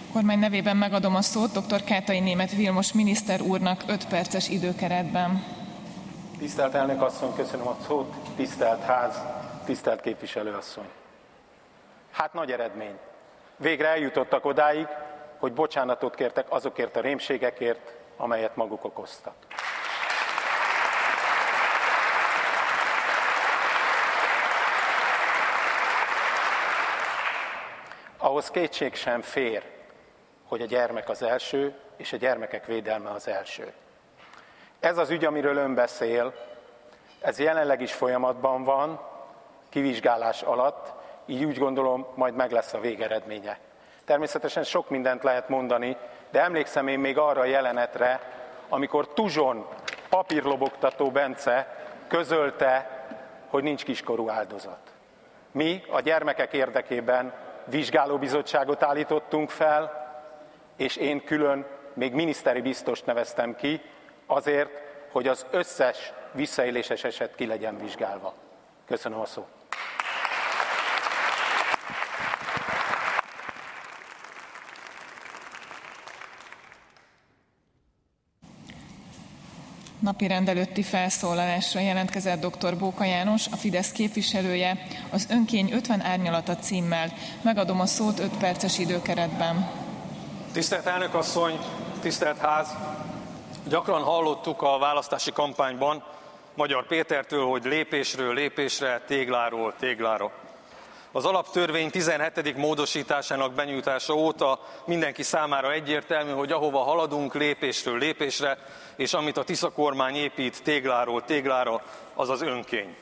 Kormány nevében megadom a szót dr. Kátai Németh Vilmos miniszter úrnak 5 perces időkeretben. Tisztelt elnök asszony, köszönöm a szót, tisztelt ház, tisztelt képviselőasszony. Hát nagy eredmény. Végre eljutottak odáig, hogy bocsánatot kértek azokért a rémségekért, amelyet maguk okoztak. Ahhoz kétség sem fér, hogy a gyermek az első, és a gyermekek védelme az első. Ez az ügy, amiről ön beszél, ez jelenleg is folyamatban van, kivizsgálás alatt, így úgy gondolom, majd meg lesz a végeredménye. Természetesen sok mindent lehet mondani, de emlékszem én még arra a jelenetre, amikor Tuzson papírlobogtató Bence közölte, hogy nincs kiskorú áldozat. Mi a gyermekek érdekében vizsgálóbizottságot állítottunk fel, és én külön még miniszteri biztost neveztem ki, azért, hogy az összes visszaéléses eset ki legyen vizsgálva. Köszönöm a szót. Napirend előtti felszólalásra jelentkezett dr. Bóka János, a Fidesz képviselője, az Önkény 50 árnyalata címmel. Megadom a szót 5 perces időkeretben. Tisztelt elnök asszony, tisztelt ház! Gyakran hallottuk a választási kampányban Magyar Pétertől, hogy lépésről lépésre, tégláról téglára. Az alaptörvény 17. módosításának benyújtása óta mindenki számára egyértelmű, hogy ahova haladunk lépésről lépésre, és amit a Tisza kormány épít tégláról téglára, az az önkény.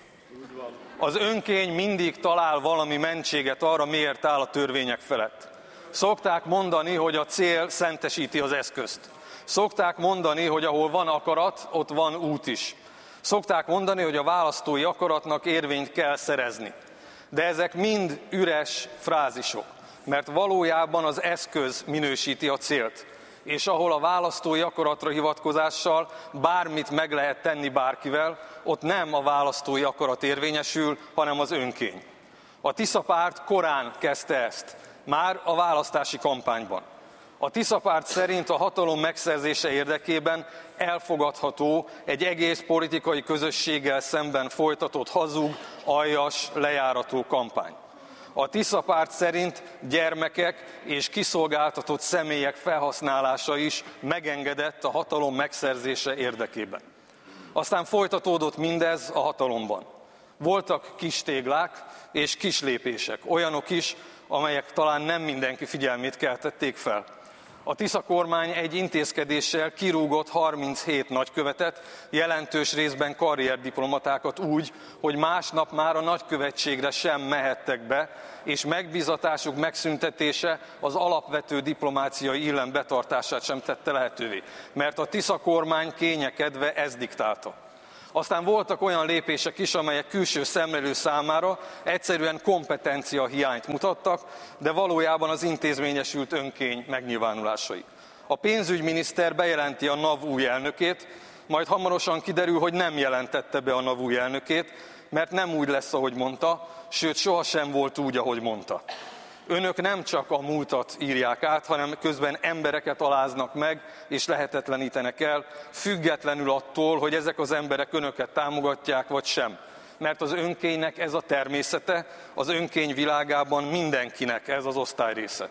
Az önkény mindig talál valami mentséget arra, miért áll a törvények felett. Szokták mondani, hogy a cél szentesíti az eszközt. Szokták mondani, hogy ahol van akarat, ott van út is. Szokták mondani, hogy a választói akaratnak érvényt kell szerezni. De ezek mind üres frázisok, mert valójában az eszköz minősíti a célt. És ahol a választói akaratra hivatkozással bármit meg lehet tenni bárkivel, ott nem a választói akarat érvényesül, hanem az önkény. A Tisza párt korán kezdte ezt, már a választási kampányban. A Tisza párt szerint a hatalom megszerzése érdekében elfogadható egy egész politikai közösséggel szemben folytatott hazug, aljas, lejárató kampány. A Tisza párt szerint gyermekek és kiszolgáltatott személyek felhasználása is megengedett a hatalom megszerzése érdekében. Aztán folytatódott mindez a hatalomban. Voltak kis téglák és kis lépések, olyanok is, amelyek talán nem mindenki figyelmét keltették fel. A Tisza kormány egy intézkedéssel kirúgott 37 nagykövetet, jelentős részben karrierdiplomatákat úgy, hogy másnap már a nagykövetségre sem mehettek be, és megbízatásuk megszüntetése az alapvető diplomáciai illem betartását sem tette lehetővé, mert a Tisza kormány kényekedve ezt diktálta. Aztán voltak olyan lépések is, amelyek külső szemlélő számára egyszerűen kompetencia hiányt mutattak, de valójában az intézményesült önkény megnyilvánulásai. A pénzügyminiszter bejelenti a NAV új elnökét, majd hamarosan kiderül, hogy nem jelentette be a NAV új elnökét, mert nem úgy lesz, ahogy mondta, sőt sohasem volt úgy, ahogy mondta. Önök nem csak a múltat írják át, hanem közben embereket aláznak meg és lehetetlenítenek el, függetlenül attól, hogy ezek az emberek önöket támogatják vagy sem. Mert az önkénynek ez a természete, az önkény világában mindenkinek ez az osztályrésze.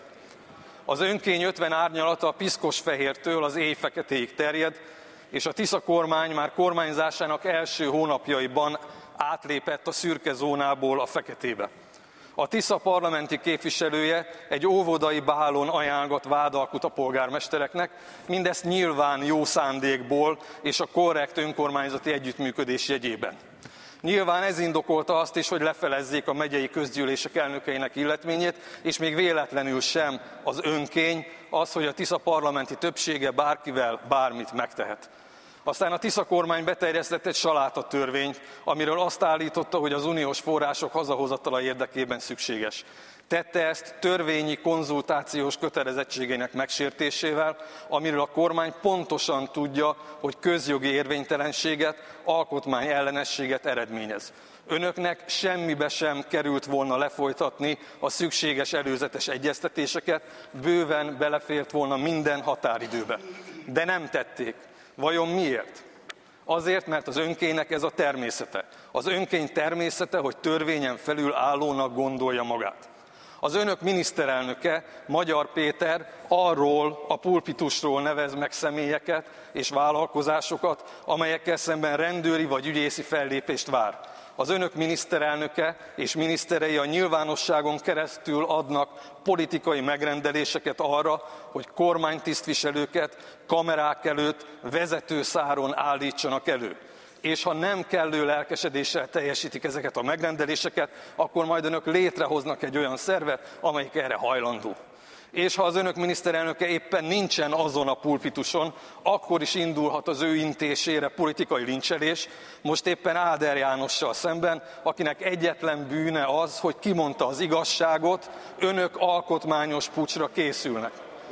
Az önkény 50 árnyalata a piszkosfehértől az éjfeketéig terjed, és a Tisza kormány már kormányzásának első hónapjaiban átlépett a szürke zónából a feketébe. A Tisza parlamenti képviselője egy óvodai bálon ajánlott vádalkut a polgármestereknek, mindezt nyilván jó szándékból és a korrekt önkormányzati együttműködés jegyében. Nyilván ez indokolta azt is, hogy lefelezzék a megyei közgyűlések elnökeinek illetményét, és még véletlenül sem az önkény az, hogy a Tisza parlamenti többsége bárkivel bármit megtehet. Aztán a Tisza kormány beterjesztett egy salátatörvényt, amiről azt állította, hogy az uniós források hazahozatala érdekében szükséges. Tette ezt törvényi konzultációs kötelezettségének megsértésével, amiről a kormány pontosan tudja, hogy közjogi érvénytelenséget, alkotmányellenességet eredményez. Önöknek semmibe sem került volna lefolytatni a szükséges előzetes egyeztetéseket, bőven belefért volna minden határidőbe. De nem tették. Vajon miért? Azért, mert az önkénynek ez a természete. Az önkény természete, hogy törvényen felül állónak gondolja magát. Az önök miniszterelnöke, Magyar Péter arról a pulpitusról nevez meg személyeket és vállalkozásokat, amelyekkel szemben rendőri vagy ügyészi fellépést vár. Az önök miniszterelnöke és miniszterei a nyilvánosságon keresztül adnak politikai megrendeléseket arra, hogy kormánytisztviselőket kamerák előtt vezetőszáron állítsanak elő. És ha nem kellő lelkesedéssel teljesítik ezeket a megrendeléseket, akkor majd önök létrehoznak egy olyan szervet, amelyik erre hajlandó. És ha az önök miniszterelnöke éppen nincsen azon a pulpituson, akkor is indulhat az ő intésére politikai lincselés, most éppen Áder Jánossal szemben, akinek egyetlen bűne az, hogy kimondta az igazságot, önök alkotmányos puccsra készülnek.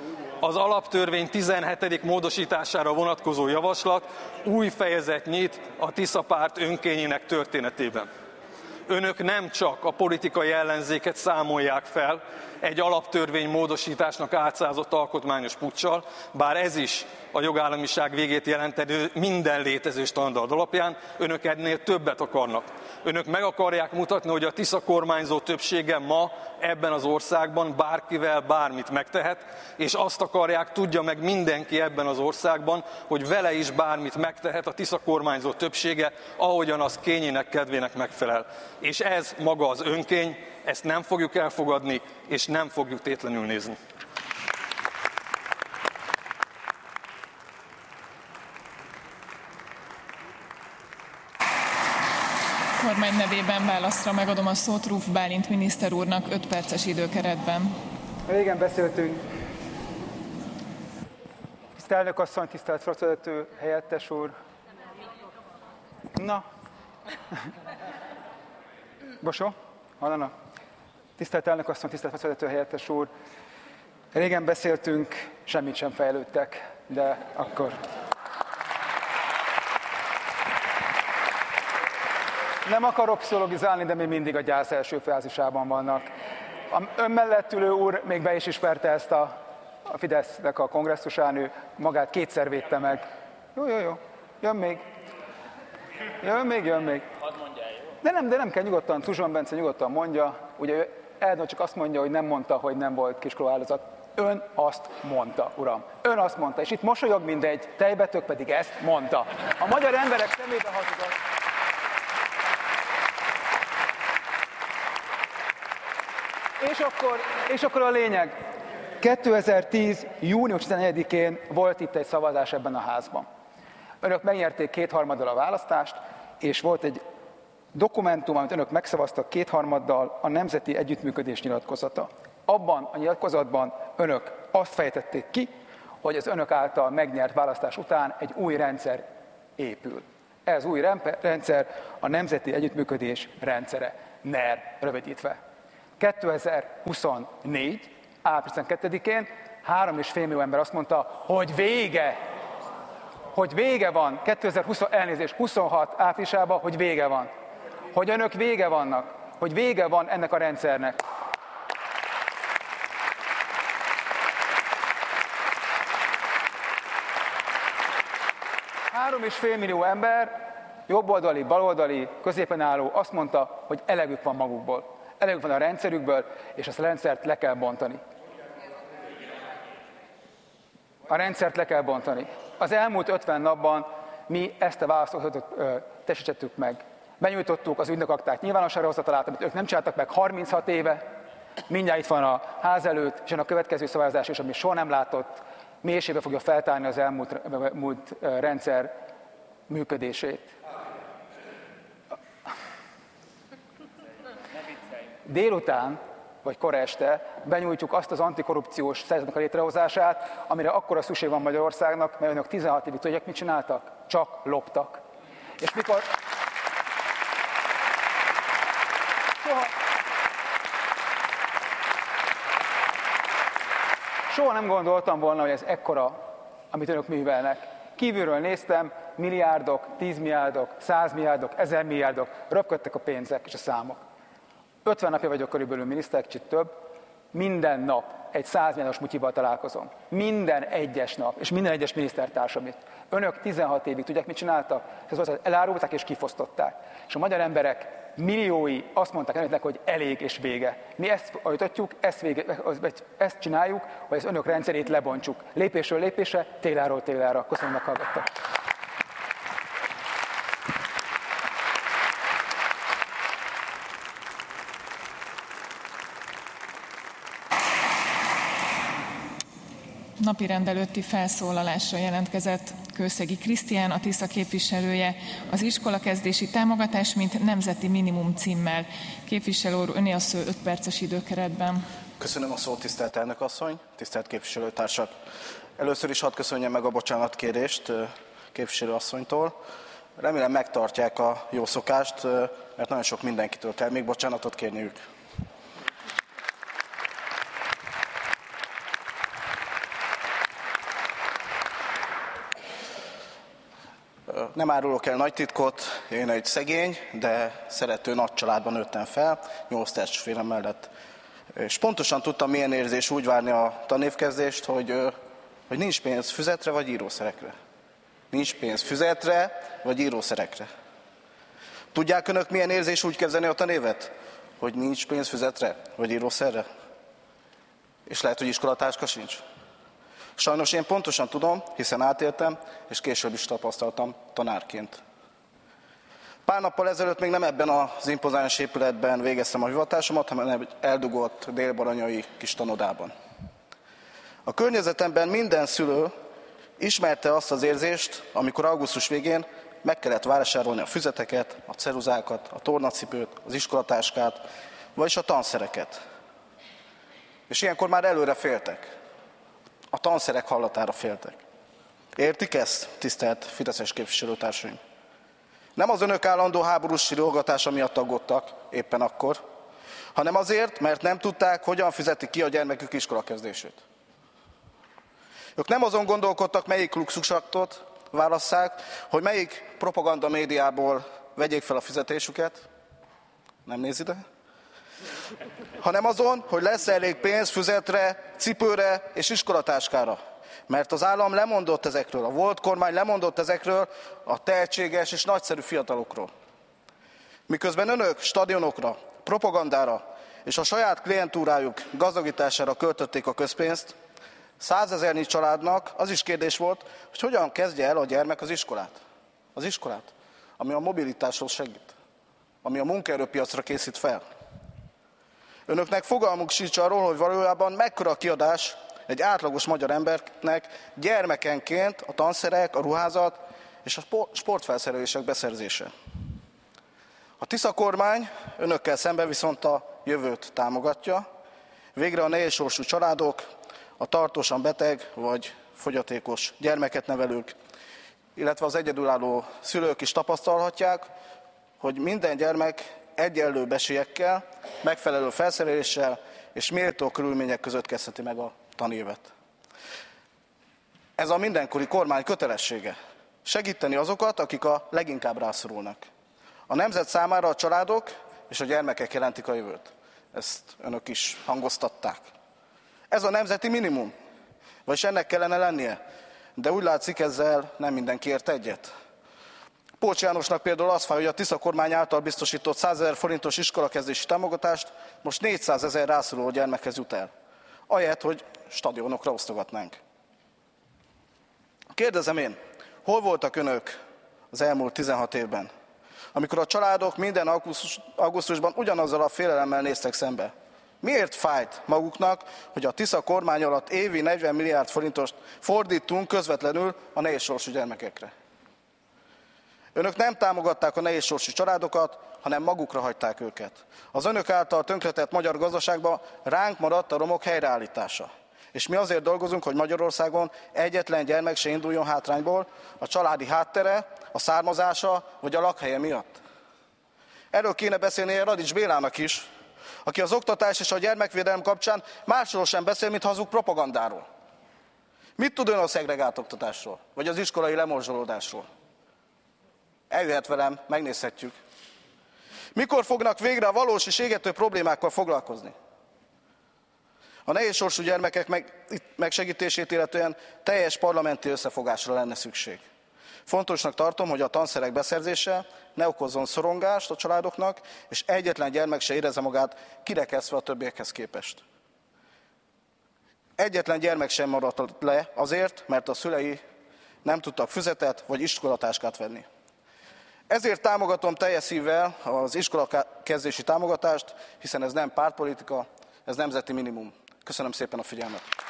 Az alaptörvény 17. módosítására vonatkozó javaslat új fejezet nyit a Tisza párt önkényének történetében. Önök nem csak a politikai ellenzéket számolják fel egy alaptörvény módosításnak átszázott alkotmányos puccsal, bár ez is a jogállamiság végét jelenteni minden létező standard alapján, önök ennél többet akarnak. Önök meg akarják mutatni, hogy a Tisza kormányzó többsége ma ebben az országban bárkivel bármit megtehet, és azt akarják, tudja meg mindenki ebben az országban, hogy vele is bármit megtehet a Tisza kormányzó többsége, ahogyan az kényének, kedvének megfelel. És ez maga az önkény, ezt nem fogjuk elfogadni, és nem fogjuk tétlenül nézni. Kormány nevében válaszra megadom a szót Ruf Bálint miniszter úrnak 5 perces időkeretben. Régen beszéltünk. Tisztelt elnök asszony, tisztelt frakcióvezető helyettes úr. Na. Bosó, hallanak? Tisztelt elnök asszony, tisztelt frakcióvezető helyettes úr. Régen beszéltünk, semmit sem fejlődtek, de akkor... Nem akarok pszichologizálni, de még mindig a gyász első fázisában vannak. Ön mellett ülő úr még be is ismerte ezt a Fidesznek a kongresszusán, ő magát kétszer védte meg. Jó, jön még. Hadd mondja, jó? De nem kell nyugodtan, Tuzson Bence nyugodtan mondja. Ugye ő csak azt mondja, hogy nem mondta, hogy nem volt kiskorú áldozat. Ön azt mondta, uram. Ön azt mondta, és itt mosolyog mindegy, tejbetök pedig ezt mondta. A magyar emberek szemébe hazugat. És akkor a lényeg. 2010. június 14-én volt itt egy szavazás ebben a házban. Önök megnyerték 2/3-dal a választást, és volt egy dokumentum, amit önök megszavaztak 2/3-dal, a Nemzeti Együttműködés nyilatkozata. Abban a nyilatkozatban önök azt fejtették ki, hogy az önök által megnyert választás után egy új rendszer épül. Ez új rendszer a Nemzeti Együttműködés rendszere, NER rövidítve. 2024. április 12-én 3,5 millió ember azt mondta, hogy vége van, 26 áprilisában, hogy vége van. Hogy önök vége vannak, hogy vége van ennek a rendszernek. És fél millió ember, jobboldali, baloldali, középen álló azt mondta, hogy elegük van magukból. Elegük van a rendszerükből, és ezt a rendszert le kell bontani. A rendszert le kell bontani. Az elmúlt 50 napban mi ezt a választót testesítettük meg. Benyújtottuk az ügynökakták nyilvánosságra hozatalát, amit ők nem csináltak meg 36 éve. Mindjárt itt van a ház előtt, és a következő szavazás is, ami soha nem látott, mélységbe fogja feltárni az elmúlt rendszer működését. Délután, vagy kora este benyújtjuk azt az antikorrupciós szervezetnek a létrehozását, amire akkora szükség van Magyarországnak, mert önök 16 évig tudják, mit csináltak? Csak loptak. És mikor... Soha nem gondoltam volna, hogy ez ekkora, amit önök művelnek. Kívülről néztem, milliárdok, 10 milliárdok, 100 milliárdok, 1000 milliárdok, röpködtek a pénzek és a számok. 50 napja vagyok körülbelül miniszter, kicsit több, minden nap egy 100 milliárdos mutyival találkozom. Minden egyes nap, és minden egyes minisztertársam itt. Önök 16 évig tudják, mit csináltak? Elárulták és kifosztották. És a magyar emberek milliói azt mondták önöknek, hogy elég és vége. Mi ezt ajtatjuk, ezt csináljuk, hogy az önök rendszerét lebontsuk. Lépésről lépésre, téláról télára. Köszönöm, meghallgattak. Napirend előtti felszólalásra jelentkezett Kőszegi Krisztián, a Tisza képviselője, az iskolakezdési támogatás, mint nemzeti minimum címmel. Képviselő úr, öné a szó 5 perces időkeretben. Köszönöm a szót, tisztelt elnök asszony, tisztelt képviselőtársak. Először is hadd köszönjem meg a bocsánatkérést képviselő asszonytól. Remélem megtartják a jó szokást, mert nagyon sok mindenkitől kell még bocsánatot kérniük. Nem árulok el nagy titkot, én egy szegény, de szerető nagy családban nőttem fel, 8 testvérem mellett. És pontosan tudtam, milyen érzés úgy várni a tanévkezdést, hogy nincs pénz füzetre vagy írószerekre. Nincs pénz füzetre vagy írószerekre. Tudják önök, milyen érzés úgy kezdeni a tanévet? Hogy nincs pénz füzetre vagy írószerre? És lehet, hogy iskolatáska sincs. Sajnos én pontosan tudom, hiszen átéltem, és később is tapasztaltam tanárként. Pár nappal ezelőtt még nem ebben az impozáns épületben végeztem a hivatásomat, hanem egy eldugott délbaranyai kis tanodában. A környezetemben minden szülő ismerte azt az érzést, amikor augusztus végén meg kellett vásárolni a füzeteket, a ceruzákat, a tornacipőt, az iskolatáskát, vagyis a tanszereket. És ilyenkor már előre féltek. A tanszerek hallatára féltek. Értik ezt, tisztelt fideszes képviselőtársaim? Nem az önök állandó háborús sírogatása miatt aggódtak éppen akkor, hanem azért, mert nem tudták, hogyan fizetik ki a gyermekük iskolakezdését. Ők nem azon gondolkodtak, melyik luxusaktot válasszák, hogy melyik propaganda médiából vegyék fel a fizetésüket, nem néz ide, hanem azon, hogy lesz elég pénz füzetre, cipőre és iskolatáskára. Mert az állam lemondott ezekről, a volt kormány lemondott ezekről a tehetséges és nagyszerű fiatalokról. Miközben önök stadionokra, propagandára és a saját klientúrájuk gazdagítására költötték a közpénzt, 100 000 családnak az is kérdés volt, hogy hogyan kezdje el a gyermek az iskolát. Az iskolát, ami a mobilitáshoz segít, ami a munkaerőpiacra készít fel. Önöknek fogalmuk sincs arról, hogy valójában mekkora a kiadás egy átlagos magyar embernek gyermekenként a tanszerek, a ruházat és a sportfelszerelések beszerzése. A Tisza kormány önökkel szemben viszont a jövőt támogatja, végre a nehéz sorsú családok, a tartósan beteg vagy fogyatékos gyermeket nevelők, illetve az egyedülálló szülők is tapasztalhatják, hogy minden gyermek egyenlő esélyekkel, megfelelő felszereléssel és méltó körülmények között kezdheti meg a tanévet. Ez a mindenkori kormány kötelessége. Segíteni azokat, akik a leginkább rászorulnak. A nemzet számára a családok és a gyermekek jelentik a jövőt. Ezt önök is hangoztatták. Ez a nemzeti minimum. Vagyis ennek kellene lennie. De úgy látszik, ezzel nem mindenki ért egyet. Pócs Jánosnak például az fáj, hogy a Tisza kormány által biztosított 100 000 forintos iskolakezdési támogatást most 400 000 rászoruló gyermekhez jut el. Ahelyett, hogy stadionokra osztogatnánk. Kérdezem én, hol voltak önök az elmúlt 16 évben, amikor a családok minden augusztusban ugyanazzal a félelemmel néztek szembe? Miért fájt maguknak, hogy a Tisza kormány alatt évi 40 milliárd forintost fordítunk közvetlenül a nehéz sorsú gyermekekre? Önök nem támogatták a nehéz sorsú családokat, hanem magukra hagyták őket. Az önök által tönkretett magyar gazdaságban ránk maradt a romok helyreállítása. És mi azért dolgozunk, hogy Magyarországon egyetlen gyermek se induljon hátrányból a családi háttere, a származása vagy a lakhelye miatt. Erről kéne beszélnie Radics Bélának is, aki az oktatás és a gyermekvédelem kapcsán másról sem beszél, mint hazug propagandáról. Mit tud ön a szegregált oktatásról, vagy az iskolai lemorzsolódásról? Eljöhet velem, megnézhetjük. Mikor fognak végre a valós és égető problémákkal foglalkozni? A nehéz sorsú gyermekek megsegítését illetően teljes parlamenti összefogásra lenne szükség. Fontosnak tartom, hogy a tanszerek beszerzése ne okozzon szorongást a családoknak, és egyetlen gyermek se érezze magát kirekesztve a többiekhez képest. Egyetlen gyermek sem maradt le azért, mert a szülei nem tudtak füzetet vagy iskolatáskát venni. Ezért támogatom teljes szívvel az iskolakezdési támogatást, hiszen ez nem pártpolitika, ez nemzeti minimum. Köszönöm szépen a figyelmet!